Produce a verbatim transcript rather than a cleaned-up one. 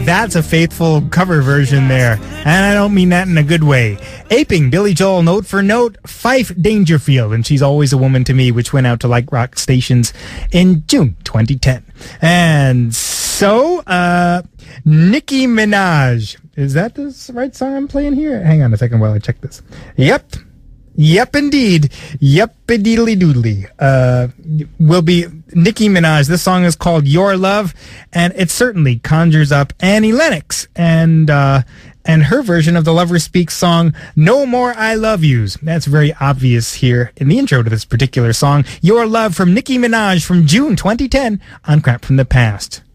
that's a faithful cover version there. And I don't mean that in a good way. Aping Billy Joel note for note, Fife Dangerfield, and She's Always a Woman to Me, which went out to like rock stations in June twenty ten. And so, uh, Nicki Minaj. Is that the right song I'm playing here? Hang on a second while I check this. Yep. Yep, indeed. Yep-a-deedly-doodly. Uh, will be Nicki Minaj. This song is called Your Love, and it certainly conjures up Annie Lennox and uh, and her version of the Lover Speaks song, No More I Love Yous. That's very obvious here in the intro to this particular song. Your Love from Nicki Minaj from June twenty ten on Crap from the Past.